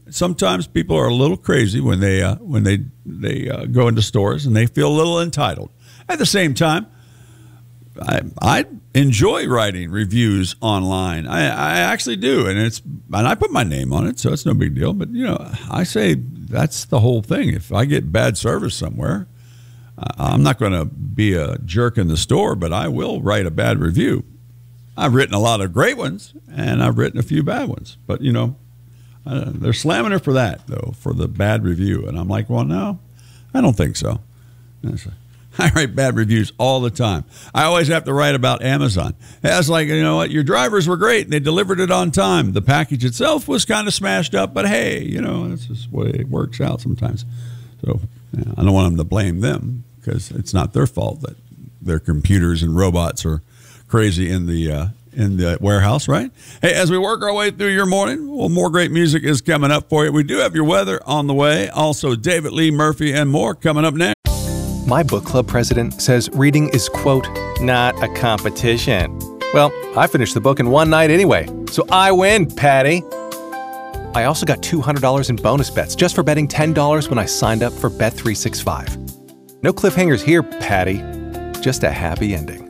Sometimes people are a little crazy when they go into stores and they feel a little entitled. At the same time, I enjoy writing reviews online. I actually do, and I put my name on it, so it's no big deal. But I say that's the whole thing. If I get bad service somewhere, I'm not going to be a jerk in the store, but I will write a bad review. I've written a lot of great ones, and I've written a few bad ones. But they're slamming her for that, though, for the bad review. And I'm like, well, no, I don't think so. I write bad reviews all the time. I always have to write about Amazon. It's like, what, your drivers were great. And they delivered it on time. The package itself was kind of smashed up, but hey, that's just the way it works out sometimes. So I don't want them to blame them because it's not their fault that their computers and robots are crazy in the warehouse, right? Hey, as we work our way through your morning, well, more great music is coming up for you. We do have your weather on the way. Also, David Lee Murphy and more coming up next. My book club president says reading is, quote, not a competition. Well, I finished the book in one night anyway, so I win, Patty. I also got $200 in bonus bets just for betting $10 when I signed up for Bet365. No cliffhangers here, Patty. Just a happy ending.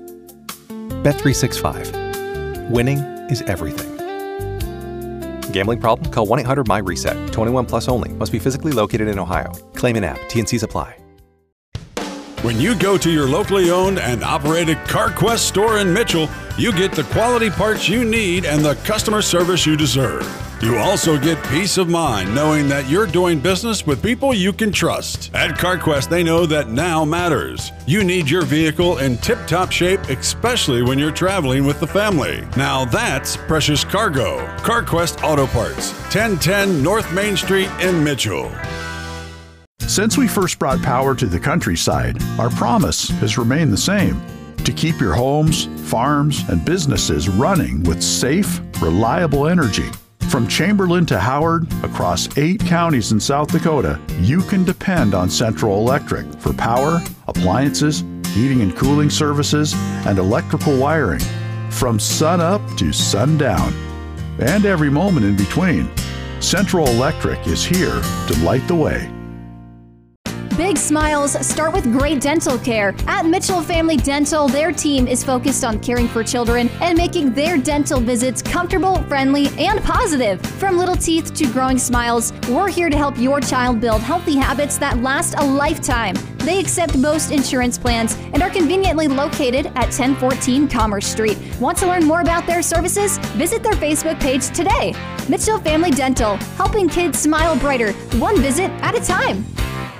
Bet365. Winning is everything. Gambling problem? Call 1-800-MY-RESET. 21 plus only. Must be physically located in Ohio. Claim in app. T&Cs apply. When you go to your locally owned and operated CarQuest store in Mitchell, you get the quality parts you need and the customer service you deserve. You also get peace of mind knowing that you're doing business with people you can trust. At CarQuest, they know that now matters. You need your vehicle in tip-top shape, especially when you're traveling with the family. Now that's precious cargo. CarQuest Auto Parts, 1010 North Main Street in Mitchell. Since we first brought power to the countryside, our promise has remained the same: to keep your homes, farms, and businesses running with safe, reliable energy. From Chamberlain to Howard, across 8 counties in South Dakota, you can depend on Central Electric for power, appliances, heating and cooling services, and electrical wiring. From sun up to sundown, and every moment in between, Central Electric is here to light the way. Big smiles start with great dental care. At Mitchell Family Dental, their team is focused on caring for children and making their dental visits comfortable, friendly, and positive. From little teeth to growing smiles, we're here to help your child build healthy habits that last a lifetime. They accept most insurance plans and are conveniently located at 1014 Commerce Street. Want to learn more about their services? Visit their Facebook page today. Mitchell Family Dental, helping kids smile brighter, one visit at a time.